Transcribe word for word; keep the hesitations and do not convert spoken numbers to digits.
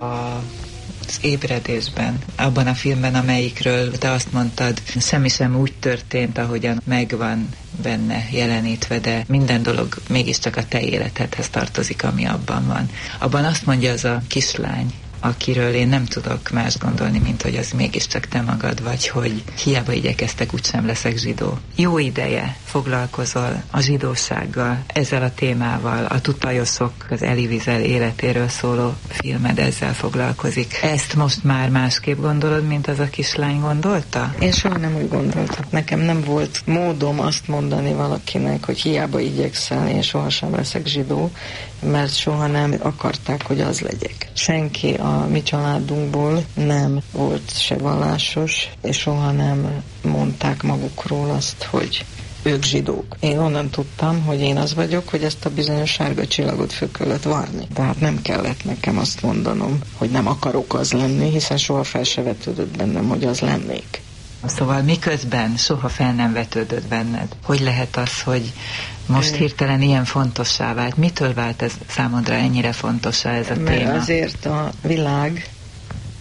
A az ébredésben, abban a filmben, amelyikről te azt mondtad, semmi sem úgy történt, ahogyan megvan benne jelenítve, de minden dolog mégiscsak a te életedhez tartozik, ami abban van. Abban azt mondja az a kislány, akiről én nem tudok más gondolni, mint hogy az mégiscsak te magad vagy, hogy hiába igyekeztek, úgysem leszek zsidó. Jó ideje foglalkozol a zsidósággal, ezzel a témával, a Tutajosok, az Elie Wiesel életéről szóló filmed ezzel foglalkozik. Ezt most már másképp gondolod, mint az a kislány gondolta? Én soha nem úgy gondoltam. Nekem nem volt módom azt mondani valakinek, hogy hiába igyekszel, én sohasem leszek zsidó, mert soha nem akarták, hogy az legyek. Senki a mi családunkból nem volt se vallásos, és soha nem mondták magukról azt, hogy ők zsidók. Én onnan tudtam, hogy én az vagyok, hogy ezt a bizonyos sárga csillagot föl kellett várni. Tehát nem kellett nekem azt mondanom, hogy nem akarok az lenni, hiszen soha fel se vetődött bennem, hogy az lennék. Szóval miközben soha fel nem vetődött benned, hogy lehet az, hogy most hirtelen ilyen fontossá vált? Mitől vált ez számodra ennyire fontossá ez a Mert téma? azért a világ